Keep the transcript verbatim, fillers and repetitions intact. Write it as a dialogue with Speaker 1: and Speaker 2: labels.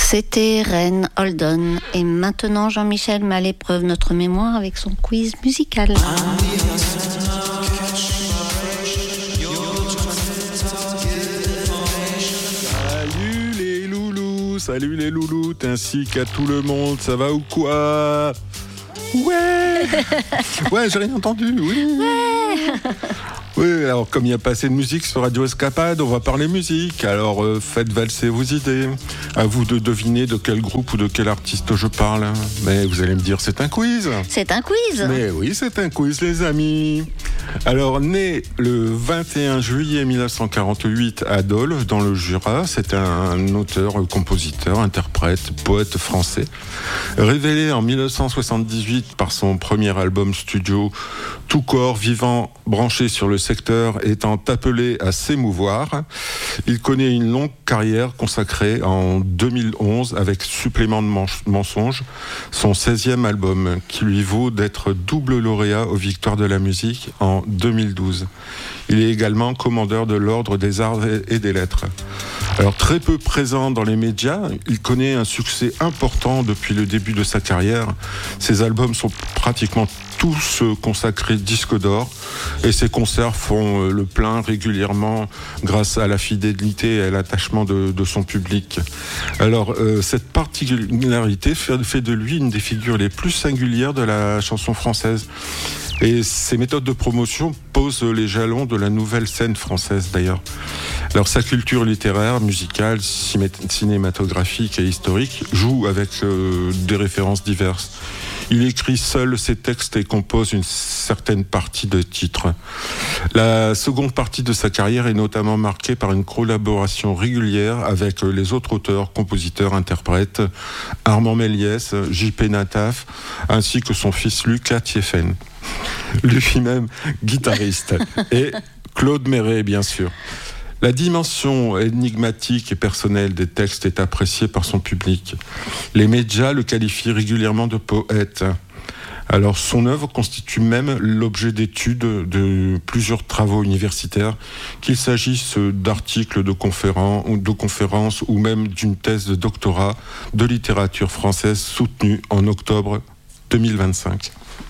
Speaker 1: C'était Reine Holden. Et maintenant, Jean-Michel met à l'épreuve notre mémoire avec son quiz musical.
Speaker 2: Salut les loulous, salut les loulous, ainsi qu'à tout le monde, ça va ou quoi? Ouais. Ouais, j'ai rien entendu, oui.
Speaker 1: Ouais.
Speaker 2: Oui, alors comme il n'y a pas assez de musique sur Radio Escapade, on va parler musique. Alors euh, faites valser vos idées. À vous de deviner de quel groupe ou de quel artiste je parle. Mais vous allez me dire, c'est un quiz.
Speaker 1: C'est un quiz.
Speaker 2: Mais oui, c'est un quiz, les amis. Alors, né le vingt et un juillet mille neuf cent quarante-huit à Dole, dans le Jura, c'est un auteur, compositeur, interprète, poète français. Révélé en mille neuf cent soixante-dix-huit par son premier album studio, Tout corps vivant branché sur le secteur étant appelé à s'émouvoir, il connaît une longue carrière consacrée en deux mille onze avec Supplément de mensonges, son seizième album, qui lui vaut d'être double lauréat aux Victoires de la musique en deux mille douze. Il est également commandeur de l'Ordre des Arts et des Lettres. Alors très peu présent dans les médias, il connaît un succès important depuis le début de sa carrière. Ses albums sont pratiquement tous consacrés disques d'or et ses concerts font le plein régulièrement grâce à la fidélité et à l'attachement de, de son public. Alors euh, cette particularité fait, fait de lui une des figures les plus singulières de la chanson française. Et ses méthodes de promotion posent les jalons de la nouvelle scène française d'ailleurs. Alors sa culture littéraire, musicale, cinématographique et historique joue avec euh, des références diverses. Il écrit seul ses textes et compose une certaine partie de titres. La seconde partie de sa carrière est notamment marquée par une collaboration régulière avec les autres auteurs, compositeurs, interprètes, Armand Méliès, J P Nataf, ainsi que son fils Lucas Thiéphène, lui-même guitariste, et Claude Méret, bien sûr. La dimension énigmatique et personnelle des textes est appréciée par son public. Les médias le qualifient régulièrement de poète. Alors, son œuvre constitue même l'objet d'études de plusieurs travaux universitaires, qu'il s'agisse d'articles de conférences, de conférences ou même d'une thèse de doctorat de littérature française soutenue en octobre deux mille vingt-cinq.